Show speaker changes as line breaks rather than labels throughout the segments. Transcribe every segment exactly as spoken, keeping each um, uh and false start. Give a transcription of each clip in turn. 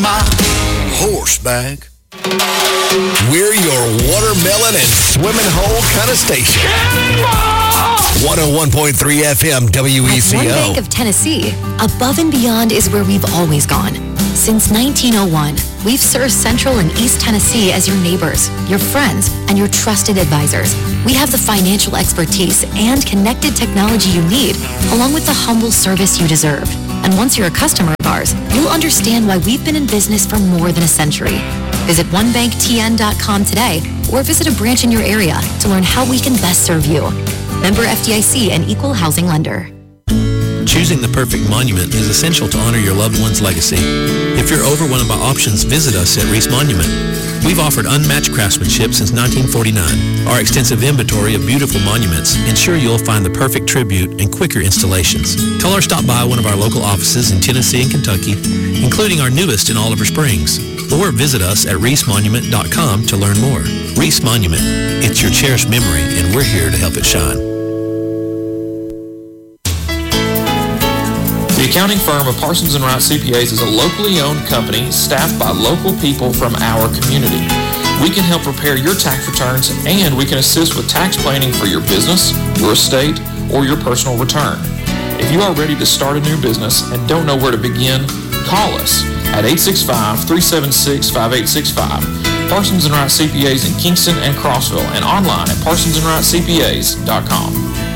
my horseback. We're your watermelon and swimming hole kind of station. one oh one point three F M W E C O.
At One Bank of Tennessee, above and beyond is where we've always gone. Since nineteen oh one, we've served Central and East Tennessee as your neighbors, your friends, and your trusted advisors. We have the financial expertise and connected technology you need, along with the humble service you deserve. And once you're a customer of ours, you'll understand why we've been in business for more than a century. Visit one bank t n dot com today or visit a branch in your area to learn how we can best serve you. Member F D I C and Equal Housing Lender.
Choosing the perfect monument is essential to honor your loved one's legacy. If you're over one of our options, visit us at Reese Monument. We've offered unmatched craftsmanship since nineteen forty-nine. Our extensive inventory of beautiful monuments ensure you'll find the perfect tribute and quicker installations. Call or stop by one of our local offices in Tennessee and Kentucky, including our newest in Oliver Springs. Or visit us at reese monument dot com to learn more. Reese Monument. It's your cherished memory, and we're here to help it shine.
The accounting firm of Parsons and Wright C P As is a locally owned company staffed by local people from our community. We can help prepare your tax returns, and we can assist with tax planning for your business, your estate, or your personal return. If you are ready to start a new business and don't know where to begin, call us at eight six five, three seven six, five eight six five. Parsons and Wright C P As in Kingston and Crossville, and online at parsons and wright c p as dot com.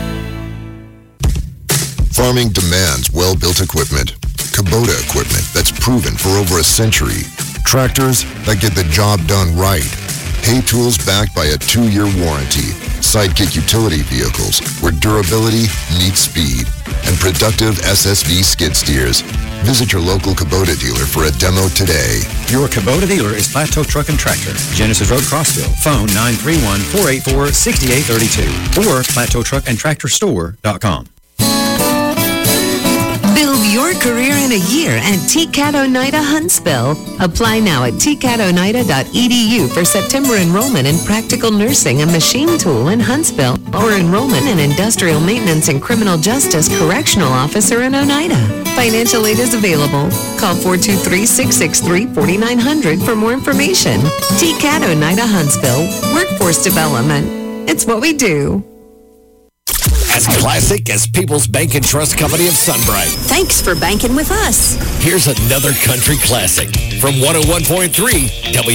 Farming demands well-built equipment. Kubota equipment that's proven for over a century. Tractors that get the job done right. Hay tools backed by a two-year warranty. Sidekick utility vehicles where durability meets speed. And productive S S V skid steers. Visit your local Kubota dealer for a demo today.
Your Kubota dealer is Plateau Truck and Tractor, Genesis Road, Crossville. Phone nine three one, four eight four, six eight three two or plateau truck and tractor store dot com.
Build your career in a year at T C A T Oneida Huntsville. Apply now at t cat oneida dot e d u for September enrollment in practical nursing and machine tool in Huntsville, or enrollment in industrial maintenance and criminal justice correctional officer in Oneida. Financial aid is available. Call four two three, six six three, four nine zero zero for more information. T C A T Oneida Huntsville. Workforce development. It's what we do.
As classic as People's Bank and Trust Company of Sunbright.
Thanks for banking with us.
Here's another country classic from one oh one point three W